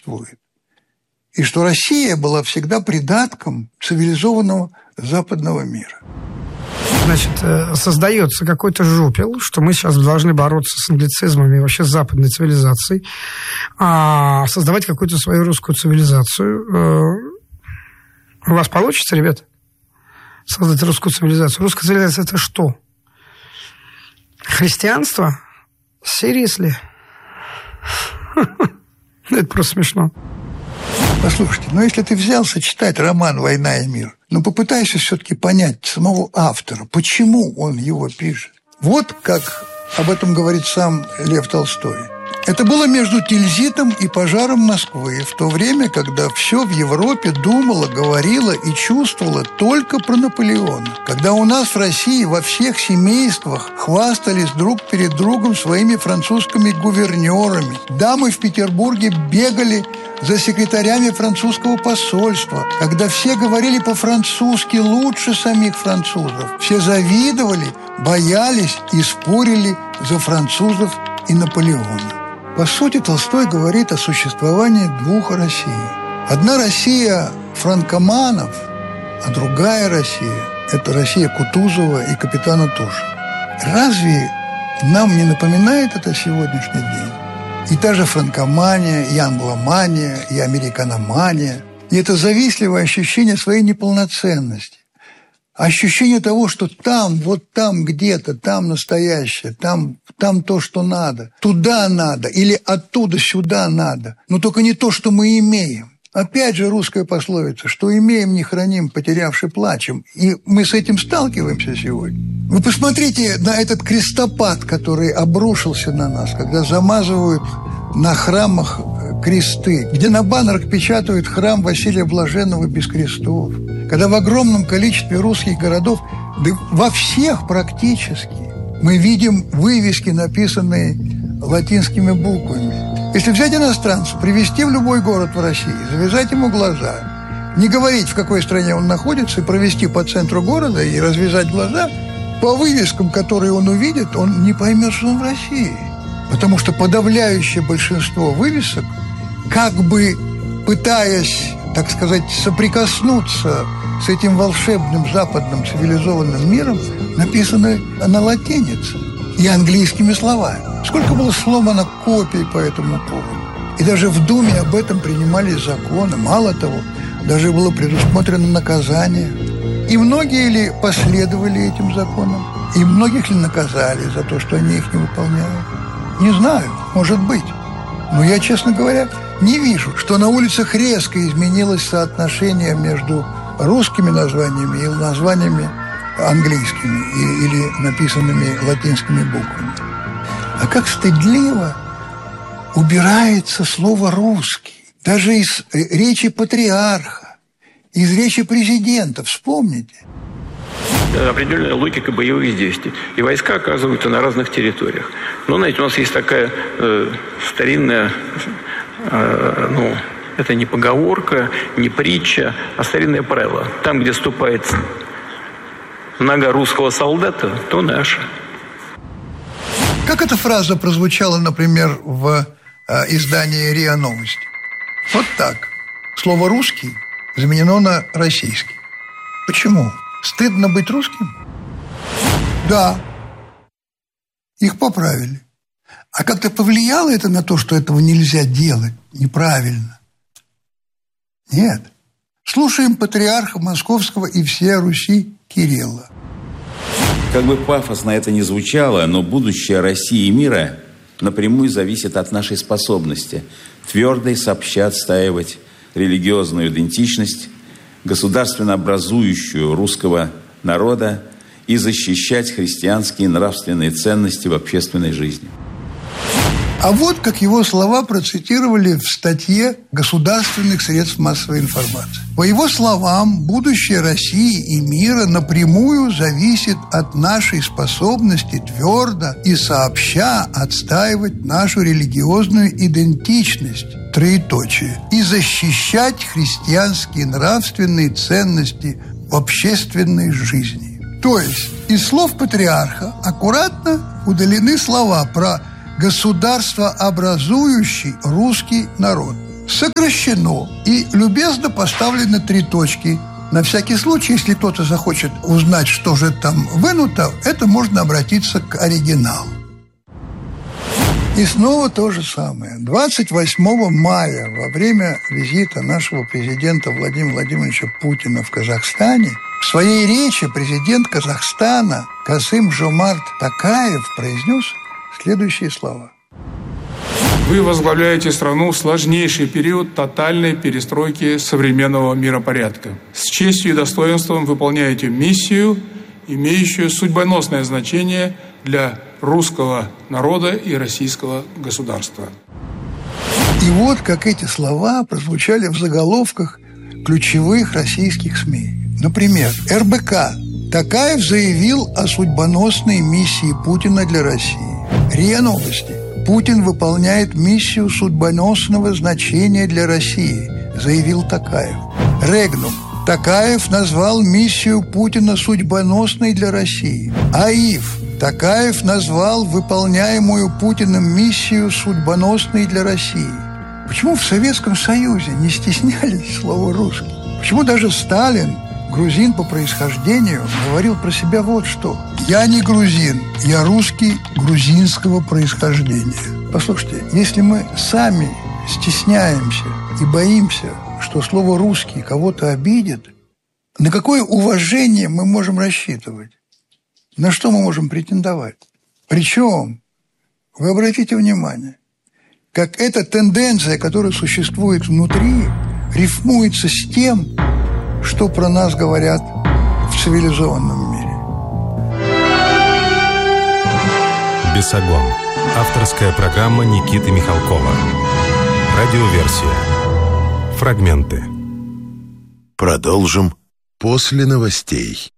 существует. И что Россия была всегда придатком цивилизованного западного мира. Значит, создается какой-то жупел, что мы сейчас должны бороться с англицизмами и вообще с западной цивилизацией, а создавать какую-то свою русскую цивилизацию. У вас получится, ребят, создать русскую цивилизацию? Русская цивилизация – это что? Христианство? Seriously? Это просто смешно. Послушайте, если ты взялся читать роман «Война и мир», попытайся все-таки понять самого автора, почему он его пишет. Вот как об этом говорит сам Лев Толстой. Это было между Тильзитом и пожаром Москвы, в то время, когда все в Европе думало, говорило и чувствовало только про Наполеона. Когда у нас в России во всех семействах хвастались друг перед другом своими французскими гувернерами. Дамы в Петербурге бегали за секретарями французского посольства, когда все говорили по-французски лучше самих французов. Все завидовали, боялись и спорили за французов и Наполеона. По сути, Толстой говорит о существовании двух Россий. Одна Россия франкоманов, а другая Россия – это Россия Кутузова и капитана Тушина. Разве нам не напоминает это сегодняшний день? И та же франкомания, и англомания, и американомания. И это завистливое ощущение своей неполноценности. Ощущение того, что там, вот там где-то, там настоящее, там то, что надо. Туда надо или оттуда сюда надо. Но только не то, что мы имеем. Опять же русская пословица, что имеем, не храним, потерявши плачем. И мы с этим сталкиваемся сегодня. Вы посмотрите на этот крестопад, который обрушился на нас, когда замазывают на храмах кресты, где на баннерах печатают храм Василия Блаженного без крестов, когда в огромном количестве русских городов, да во всех практически, мы видим вывески, написанные латинскими буквами. Если взять иностранца, привезти в любой город в России, завязать ему глаза, не говорить, в какой стране он находится, и провести по центру города и развязать глаза, по вывескам, которые он увидит, он не поймет, что он в России. Потому что подавляющее большинство вывесок, как бы пытаясь, так сказать, соприкоснуться с этим волшебным западным цивилизованным миром, написаны на латинице и английскими словами. Сколько было сломано копий по этому поводу. И даже в Думе об этом принимались законы. Мало того, даже было предусмотрено наказание. И многие ли последовали этим законам? И многих ли наказали за то, что они их не выполняют? Не знаю, может быть. Но я, честно говоря, не вижу, что на улицах резко изменилось соотношение между русскими названиями и названиями английскими или написанными латинскими буквами. А как стыдливо убирается слово «русский». Даже из речи патриарха, из речи президента. Вспомните. Определенная логика боевых действий. И войска оказываются на разных территориях. Но, знаете, у нас есть такая старинная, это не поговорка, не притча, а старинное правило. Там, где ступает нога русского солдата, то наша. Как эта фраза прозвучала, например, в издании РИА Новости? Вот так. Слово «русский» заменено на «российский». Почему? Стыдно быть русским? Да. Их поправили. А как-то повлияло это на то, что этого нельзя делать неправильно? Нет. Слушаем патриарха Московского и всея Руси Кирилла. Как бы пафосно это ни звучало, но будущее России и мира напрямую зависит от нашей способности твердо и сообща отстаивать религиозную идентичность, государственно образующую русского народа и защищать христианские нравственные ценности в общественной жизни. А вот как его слова процитировали в статье государственных средств массовой информации. По его словам, будущее России и мира напрямую зависит от нашей способности твердо и сообща отстаивать нашу религиозную идентичность, троеточие, и защищать христианские нравственные ценности в общественной жизни. То есть из слов патриарха аккуратно удалены слова про государство, образующий русский народ. сокращено и любезно поставлены 3 точки. На всякий случай, если кто-то захочет узнать, что же там вынуто, это можно обратиться к оригиналу. И снова то же самое. 28 мая, во время визита нашего президента Владимира Владимировича Путина в Казахстане, в своей речи президент Казахстана Касым-Жомарт Токаев произнес следующие слова. Вы возглавляете страну в сложнейший период тотальной перестройки современного миропорядка. С честью и достоинством выполняете миссию, имеющую судьбоносное значение для русского народа и российского государства. И вот как эти слова прозвучали в заголовках ключевых российских СМИ. Например, РБК. Токаев заявил о судьбоносной миссии Путина для России. РИА Новости. Путин выполняет миссию судьбоносного значения для России, заявил Токаев. Регнум. Токаев назвал миссию Путина судьбоносной для России. АИФ. Токаев назвал выполняемую Путиным миссию судьбоносной для России. Почему в Советском Союзе не стеснялись слова «русский»? Почему даже Сталин, грузин по происхождению, говорил про себя вот что: «Я не грузин, я русский грузинского происхождения». Послушайте, если мы сами стесняемся и боимся, что слово «русский» кого-то обидит, на какое уважение мы можем рассчитывать? На что мы можем претендовать? Причем, вы обратите внимание, как эта тенденция, которая существует внутри, рифмуется с тем, что про нас говорят в цивилизованном мире. «Бесогон». Авторская программа Никиты Михалкова. Радиоверсия. Фрагменты. Продолжим после новостей.